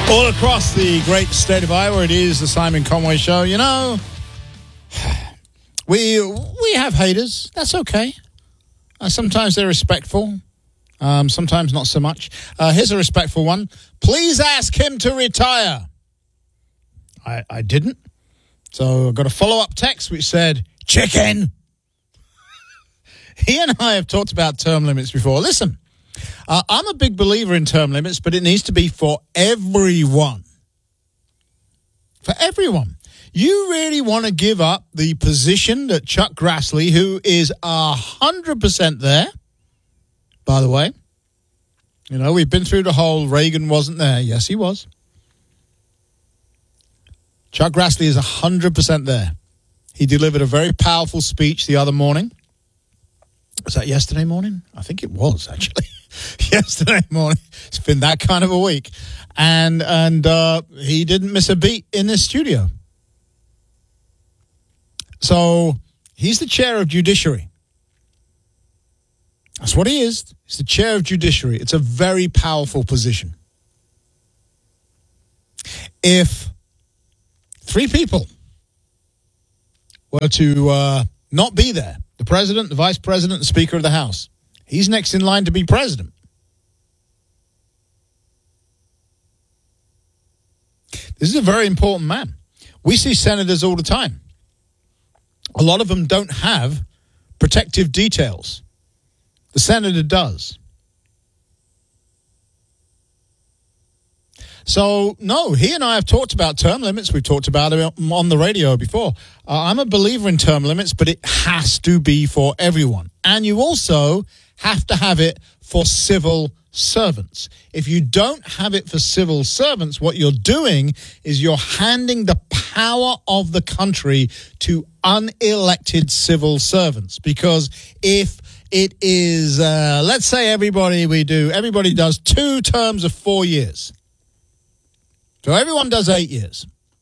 All across the great state of Iowa, it is the Simon Conway Show. You know, we have haters. That's okay. Sometimes they're respectful. Sometimes not so much. Here's a respectful one. Please ask him to retire. I didn't. So I got a follow-up text which said, chicken. He and I have talked about term limits before. Listen. I'm a big believer in term limits, but it needs to be for everyone. For everyone. You really want to give up the position that Chuck Grassley, who is 100% there, by the way. You know, we've been through the whole Reagan wasn't there. Yes, he was. Chuck Grassley is 100% there. He delivered a very powerful speech the other morning. Was that yesterday morning? I think it was, actually. Yesterday morning. It's been that kind of a week. And he didn't miss a beat in this studio. So he's the chair of judiciary. That's what he is. He's the chair of judiciary. It's a very powerful position. If 3 people were to not be there, the president, the vice president, the speaker of the House, he's next in line to be president. This is a very important man. We see senators all the time. A lot of them don't have protective details. The senator does. So, no, he and I have talked about term limits. We've talked about it on the radio before. I'm a believer in term limits, but it has to be for everyone. And you also have to have it for civil servants. If you don't have it for civil servants, what you're doing is you're handing the power of the country to unelected civil servants. Because if it is, let's say everybody does 2 terms of 4 years. So everyone does 8 years.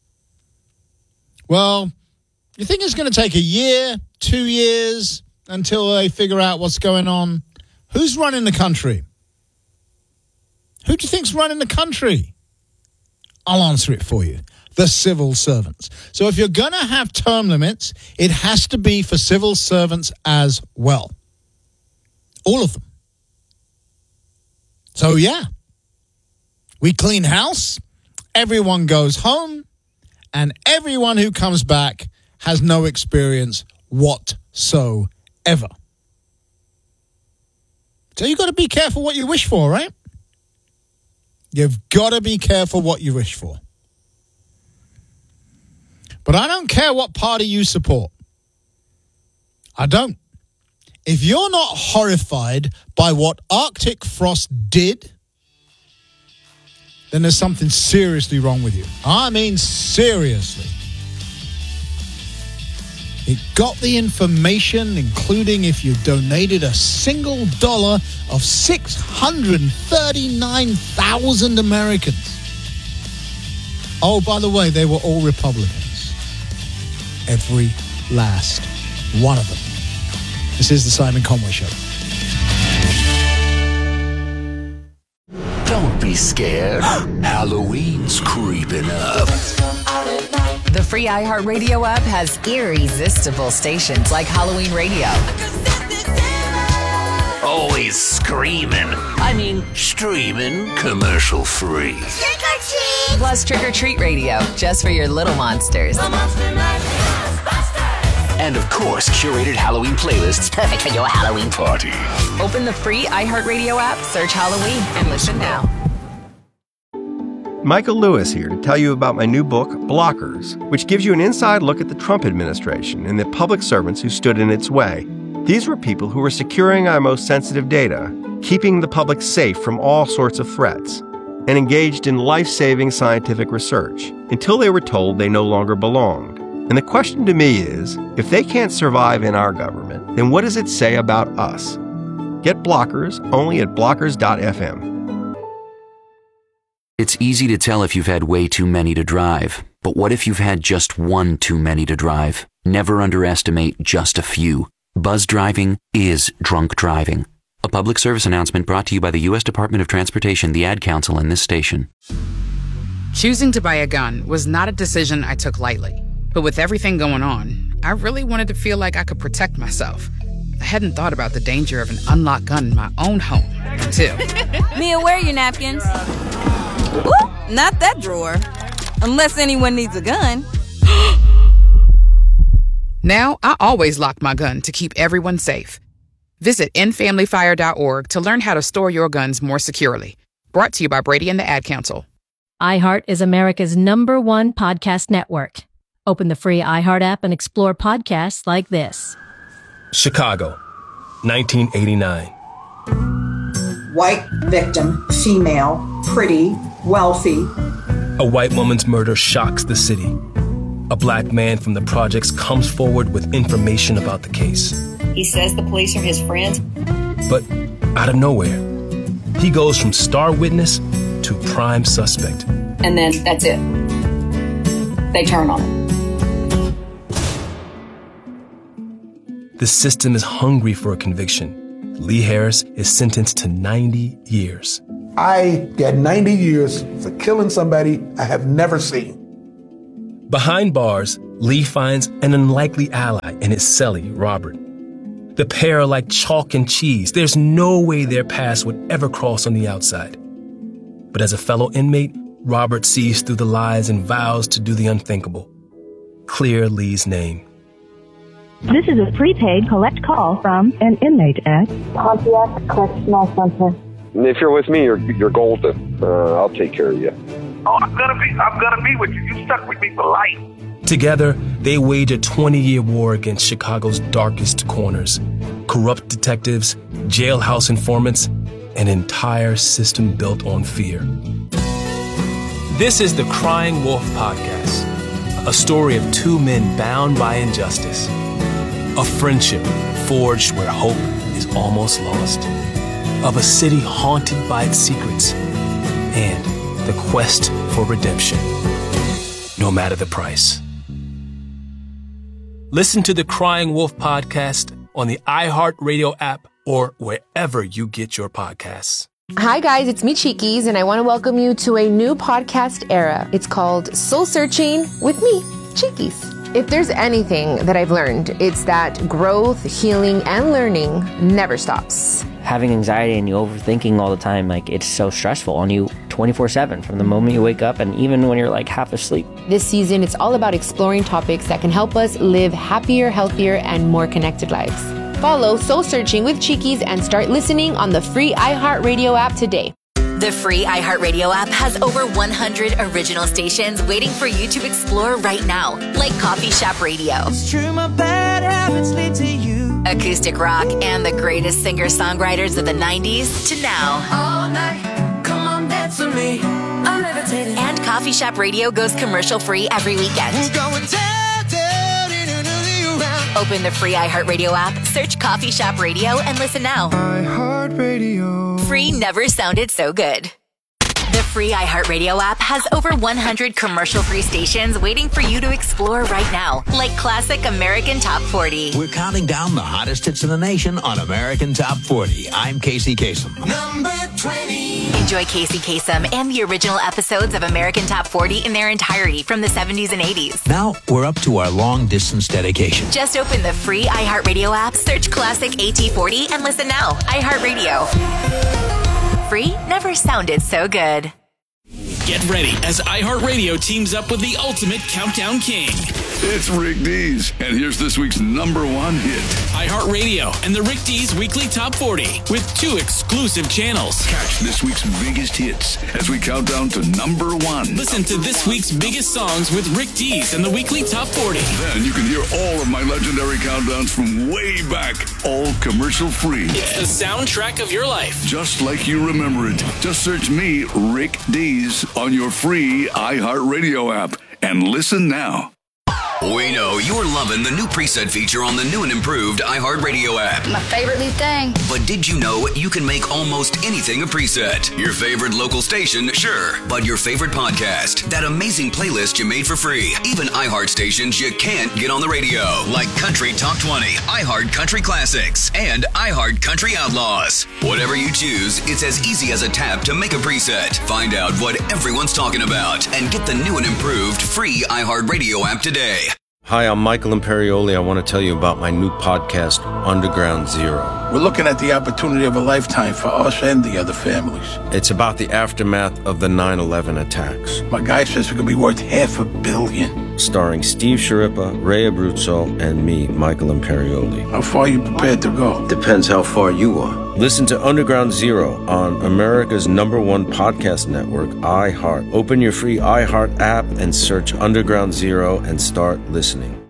Well, you think it's going to take a year, 2 years until they figure out what's going on? Who's running the country? Who do you think's running the country? I'll answer it for you. The civil servants. So if you're going to have term limits, it has to be for civil servants as well. All of them. So yeah, we clean house, everyone goes home, and everyone who comes back has no experience whatsoever. So you've got to be careful what you wish for, right? You've got to be careful what you wish for. But I don't care what party you support. I don't. If you're not horrified by what Arctic Frost did, then there's something seriously wrong with you. I mean, seriously. It got the information, including if you donated a single dollar, of 639,000 Americans. Oh, by the way, they were all Republicans. Every last one of them. This is the Simon Conway Show. Don't be scared. Halloween's creeping up. The free iHeartRadio app has irresistible stations like Halloween Radio. Always screaming. I mean, streaming commercial free. Trick or treat! Plus Trick or Treat Radio, just for your little monsters. The Monster Mash Ghostbusters! And of course, curated Halloween playlists perfect for your Halloween party. Open the free iHeartRadio app, search Halloween, and listen now. Michael Lewis here to tell you about my new book, Blockers, which gives you an inside look at the Trump administration and the public servants who stood in its way. These were people who were securing our most sensitive data, keeping the public safe from all sorts of threats, and engaged in life-saving scientific research until they were told they no longer belonged. And the question to me is, if they can't survive in our government, then what does it say about us? Get Blockers only at blockers.fm. It's easy to tell if you've had way too many to drive. But what if you've had just one too many to drive? Never underestimate just a few. Buzz driving is drunk driving. A public service announcement brought to you by the U.S. Department of Transportation, the Ad Council, and this station. Choosing to buy a gun was not a decision I took lightly. But with everything going on, I really wanted to feel like I could protect myself. I hadn't thought about the danger of an unlocked gun in my own home until... Mia, where are your napkins? Ooh, not that drawer. Unless anyone needs a gun. Now, I always lock my gun to keep everyone safe. Visit endfamilyfire.org to learn how to store your guns more securely. Brought to you by Brady and the Ad Council. iHeart is America's #1 podcast network. Open the free iHeart app and explore podcasts like this. Chicago, 1989. White victim, female, pretty, wealthy. A white woman's murder shocks the city. A black man from the projects comes forward with information about the case. He says the police are his friends. But out of nowhere, he goes from star witness to prime suspect. And then that's it. They turn on him. The system is hungry for a conviction. Lee Harris is sentenced to 90 years. I got 90 years for killing somebody I have never seen. Behind bars, Lee finds an unlikely ally in his cellie, Robert. The pair are like chalk and cheese. There's no way their paths would ever cross on the outside. But as a fellow inmate, Robert sees through the lies and vows to do the unthinkable. Clear Lee's name. This is a prepaid collect call from an inmate at Pontiac Correctional Center. If you're with me, you're golden. I'll take care of you. Oh, I'm gonna be with you. You stuck with me for life. Together, they wage a 20-year war against Chicago's darkest corners. Corrupt detectives, jailhouse informants, an entire system built on fear. This is the Crying Wolf Podcast, a story of two men bound by injustice. A friendship forged where hope is almost lost. Of a city haunted by its secrets. And the quest for redemption, no matter the price. Listen to the Crying Wolf Podcast on the iHeartRadio app or wherever you get your podcasts. Hi guys, it's me Cheekies, and I want to welcome you to a new podcast era. It's called Soul Searching with me, Cheekies. If there's anything that I've learned, it's that growth, healing, and learning never stops. Having anxiety and you overthinking all the time, like it's so stressful on you 24/7 from the moment you wake up and even when you're like half asleep. This season, it's all about exploring topics that can help us live happier, healthier, and more connected lives. Follow Soul Searching with Cheekies and start listening on the free iHeartRadio app today. The free iHeartRadio app has over 100 original stations waiting for you to explore right now, like Coffee Shop Radio, It's true, my bad habits lead to you. acoustic rock, and the greatest singer-songwriters of the 90s to now. All night, come on, dance with me. I'm levitating. And Coffee Shop Radio goes commercial-free every weekend. We're going down, down, in another round. Open the free iHeartRadio app, search Coffee Shop Radio, and listen now. iHeartRadio. Free never sounded so good. The free iHeartRadio app has over 100 commercial-free stations waiting for you to explore right now, like classic American Top 40. We're counting down the hottest hits in the nation on American Top 40. I'm Casey Kasem. Number 20. Enjoy Casey Kasem and the original episodes of American Top 40 in their entirety from the 70s and 80s. Now we're up to our long-distance dedication. Just open the free iHeartRadio app, search classic AT40, and listen now. iHeartRadio. Free never sounded so good. Get ready as iHeartRadio teams up with the ultimate countdown king. It's Rick Dees, and here's this week's #1 hit. iHeartRadio and the Rick Dees Weekly Top 40 with 2 exclusive channels. Catch this week's biggest hits as we count down to #1. Listen to this week's biggest songs with Rick Dees and the Weekly Top 40. Then you can hear all of my legendary countdowns from way back, all commercial free. It's the soundtrack of your life. Just like you remember it. Just search me, Rick Dees, on your free iHeartRadio app and listen now. We know you're loving the new preset feature on the new and improved iHeartRadio app. My favorite new thing. But did you know you can make almost anything a preset? Your favorite local station, sure. But your favorite podcast, that amazing playlist you made for free. Even iHeart stations you can't get on the radio, like Country Top 20, iHeart Country Classics, and iHeart Country Outlaws. Whatever you choose, it's as easy as a tap to make a preset. Find out what everyone's talking about and get the new and improved free iHeartRadio app today. Hi, I'm Michael Imperioli. I want to tell you about my new podcast, Underground Zero. We're looking at the opportunity of a lifetime for us and the other families. It's about the aftermath of the 9/11 attacks. My guy says it could be worth $500 million. Starring Steve Sciarippa, Ray Abruzzo, and me, Michael Imperioli. How far are you prepared to go? Depends how far you are. Listen to Underground Zero on America's #1 podcast network, iHeart. Open your free iHeart app and search Underground Zero and start listening.